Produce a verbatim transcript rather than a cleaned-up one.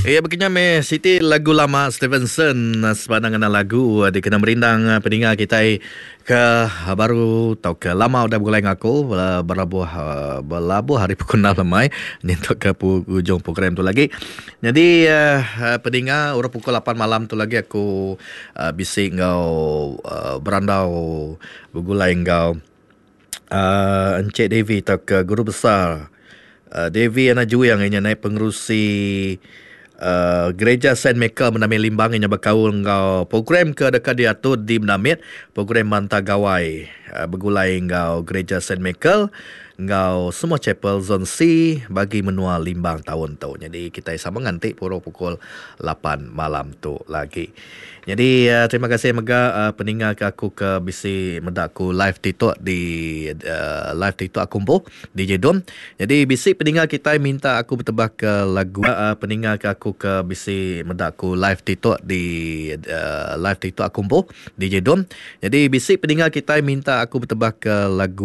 Ya, begini me Siti lagu lama Stevenson sepandangan lagu di kena merindang pendengar kita ke baru tau ke lama udah mulai ngaku berlabuh berlabuh hari pukul enam lemai ni untuk ke hujung program tu lagi. Jadi uh, pendengar orang pukul lapan malam tu lagi aku uh, bising kau uh, berandau bergulai kau uh, Encik Devi tau ke guru besar uh, Devi anak Ju yang ini naik pengerusi Uh, gereja Saint Michael Menamit Limbang yang berkaul ngau program ke dekat diatur di Menamit program mantah gawai uh, bergulai ngau gereja Saint Michael ngau semua chapel zon C bagi menua Limbang tahun tu. Jadi kita sama ngantik pukul pukul lapan malam tu lagi. Jadi uh, terima kasih mega uh, pendengar ke aku ke bisi medaku live TikTok di uh, live TikTok aku po D J Dom. Jadi bisi pendengar kita minta aku bertebah ke lagu uh, pendengar ke aku ke bisi medaku live TikTok di uh, live TikTok aku po D J Dom. Jadi bisi pendengar kita minta aku bertebah ke lagu